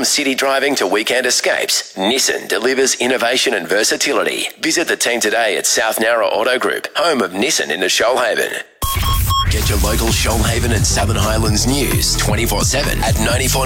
From city driving to weekend escapes, Nissan delivers innovation and versatility. Visit the team today at South Nowra Auto Group, home of Nissan in the Shoalhaven. Get your local Shoalhaven and Southern Highlands news 24/7 at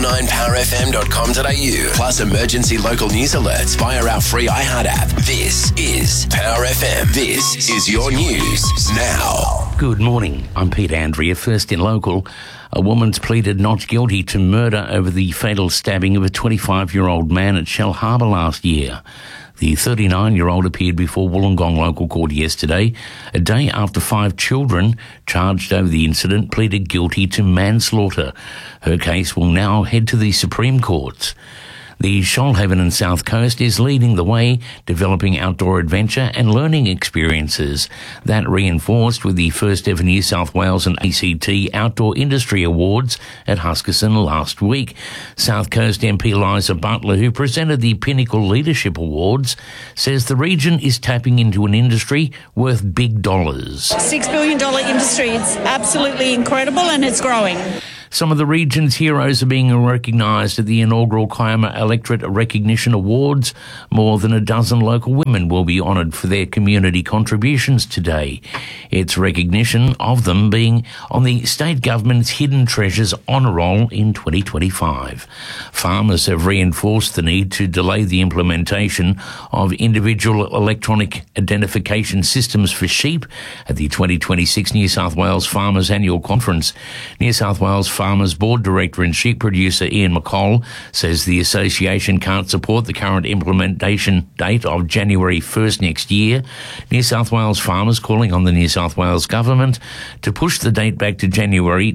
949powerfm.com.au. Plus emergency local news alerts via our free iHeart app. This is Power FM. This is your news now. Good morning. I'm Pete Andrea. First in local. A woman's pleaded not guilty to murder over the fatal stabbing of a 25-year-old man at Shell Harbour last year. The 39-year-old appeared before Wollongong Local Court yesterday, a day after 5 children charged over the incident pleaded guilty to manslaughter. Her case will now head to the Supreme Court. The Shoalhaven and South Coast is leading the way, developing outdoor adventure and learning experiences. That reinforced with the first ever New South Wales and ACT Outdoor Industry Awards at Huskisson last week. South Coast MP Liza Butler, who presented the Pinnacle Leadership Awards, says the region is tapping into an industry worth big dollars. $6 billion industry, it's absolutely incredible and it's growing. Some of the region's heroes are being recognised at the inaugural Kiama Electorate Recognition Awards. More than a dozen local women will be honoured for their community contributions today. It's recognition of them being on the state government's Hidden Treasures honour roll in 2025. Farmers have reinforced the need to delay the implementation of individual electronic identification systems for sheep at the 2026 New South Wales Farmers Annual Conference. New South Wales Farmers Board Director and sheep producer Ian McColl says the association can't support the current implementation date of January 1st next year. New South Wales farmers calling on the New South Wales government to push the date back to January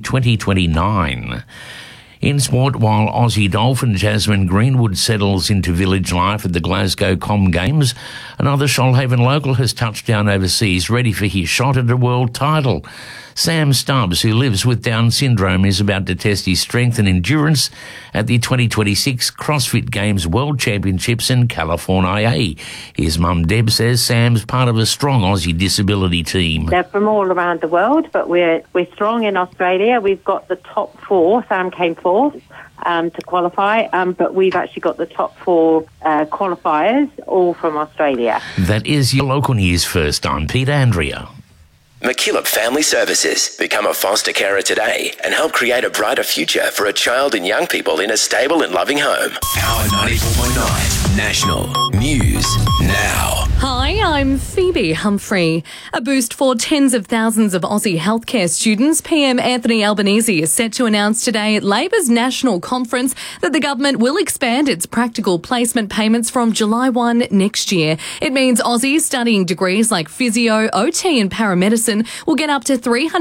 2029. In sport, while Aussie Dolphin Jasmine Greenwood settles into village life at the Glasgow Com Games, another Shoalhaven local has touched down overseas, ready for his shot at a world title. Sam Stubbs, who lives with Down syndrome, is about to test his strength and endurance at the 2026 CrossFit Games World Championships in California. His mum Deb says Sam's part of a strong Aussie disability team. They're from all around the world, but we're strong in Australia. We've got the top 4. Sam came fourth to qualify, but we've actually got the top 4 qualifiers, all from Australia. That is your local news first. I'm Peter Andrea. McKillop Family Services. Become a foster carer today and help create a brighter future for a child and young people in a stable and loving home. Power 94.9 National News Now. Hi, I'm Phoebe Humphrey. A boost for tens of thousands of Aussie healthcare students. PM Anthony Albanese is set to announce today at Labor's National Conference that the government will expand its practical placement payments from July 1 next year. It means Aussies studying degrees like physio, OT and paramedicine will get up to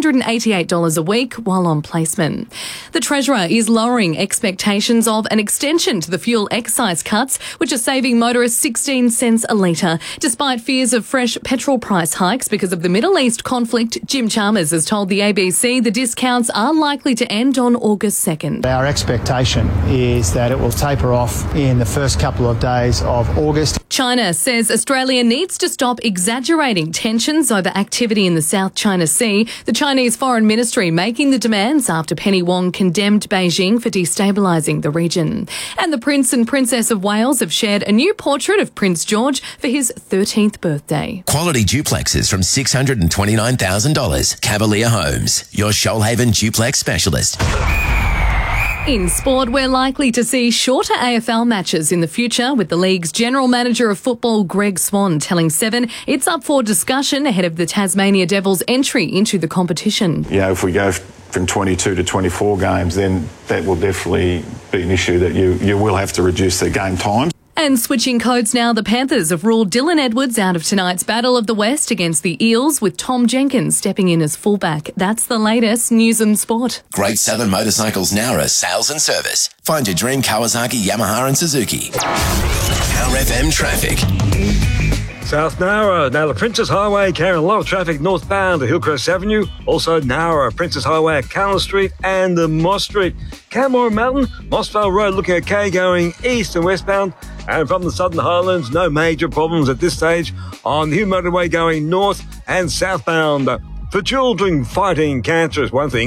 $388 a week while on placement. The Treasurer is lowering expectations of an extension to the fuel excise cuts, which are saving motorists 16 cents a litre. Despite fears of fresh petrol price hikes because of the Middle East conflict, Jim Chalmers has told the ABC the discounts are likely to end on August 2nd. Our expectation is that it will taper off in the first couple of days of August. China says Australia needs to stop exaggerating tensions over activity in the South China Sea. The Chinese Foreign Ministry making the demands after Penny Wong condemned Beijing for destabilising the region. And the Prince and Princess of Wales have shared a new portrait of Prince George for his 13th birthday. Quality duplexes from $629,000. Cavalier Homes, your Shoalhaven duplex specialist. In sport, we're likely to see shorter AFL matches in the future, with the league's General Manager of Football, Greg Swan, telling Seven it's up for discussion ahead of the Tasmania Devils' entry into the competition. You know, if we go from 22 to 24 games, then that will definitely be an issue that you will have to reduce the game times. And switching codes now, the Panthers have ruled Dylan Edwards out of tonight's Battle of the West against the Eels, with Tom Jenkins stepping in as fullback. That's the latest news and sport. Great Southern Motorcycles Nowra Sales and Service. Find your dream Kawasaki, Yamaha and Suzuki. Power FM traffic. South Nowra, now the Princess Highway carrying a lot of traffic northbound to Hillcrest Avenue. Also Nowra, Princess Highway at Callan Street and Moss Street. Canmore Mountain, Mossvale Road looking okay going east and westbound. And from the Southern Highlands, no major problems at this stage on the Hume Motorway going north and southbound. For children fighting cancer is one thing.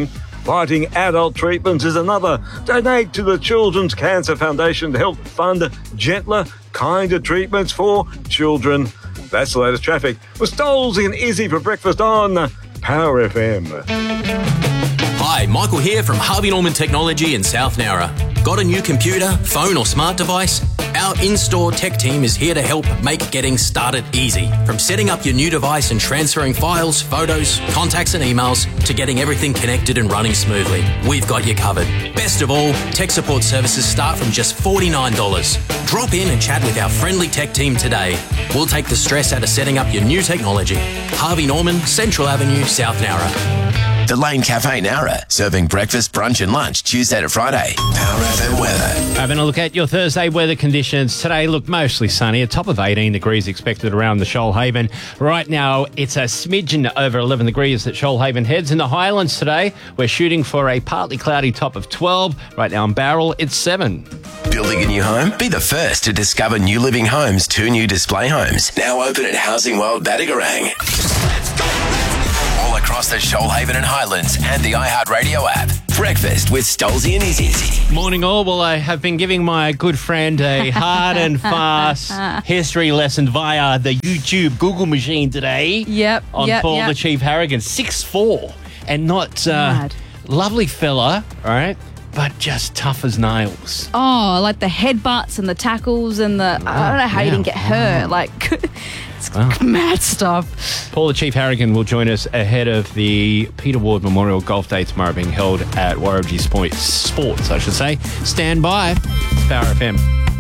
Fighting Adult Treatments is another. Donate to the Children's Cancer Foundation to help fund gentler, kinder treatments for children. That's the latest traffic. With Stolzy and Izzy for breakfast on Power FM. Hi, Michael here from Harvey Norman Technology in South Nowra. Got a new computer, phone or smart device? Our in-store tech team is here to help make getting started easy. From setting up your new device and transferring files, photos, contacts and emails to getting everything connected and running smoothly. We've got you covered. Best of all, tech support services start from just $49. Drop in and chat with our friendly tech team today. We'll take the stress out of setting up your new technology. Harvey Norman, Central Avenue, South Nowra. The Lane Cafe Nowra, serving breakfast, brunch and lunch Tuesday to Friday. Power FM weather. Having a look at your Thursday weather conditions. Today look mostly sunny, a top of 18 degrees expected around the Shoalhaven. Right now it's a smidgen over 11 degrees at Shoalhaven Heads. In the Highlands today, we're shooting for a partly cloudy top of 12. Right now in Barrel, it's 7. Building a new home? Be the first to discover New Living Homes' 2 new display homes. Now open at Housing World Badigarang. All across the Shoalhaven and Highlands and the iHeartRadio app. Breakfast with Stolzy and Izzy. Morning all. Well, I have been giving my good friend a hard and fast history lesson via the YouTube Google machine today. On Paul the Chief Harrigan. 6'4", and not lovely fella, all right, but just tough as nails. Oh, like the headbutts and the tackles and the... I don't know how you didn't get hurt. Like, it's mad stuff. Paul the Chief Harrigan will join us ahead of the Peter Ward Memorial Golf Day tomorrow being held at Warragee Sports, I should say. Stand by. It's Power FM.